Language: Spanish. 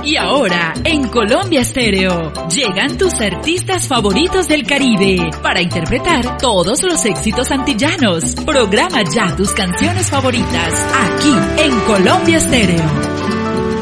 Y ahora, en Colombia Estéreo, llegan tus artistas favoritos del Caribe para interpretar todos los éxitos antillanos. Programa ya tus canciones favoritas aquí en Colombia Estéreo.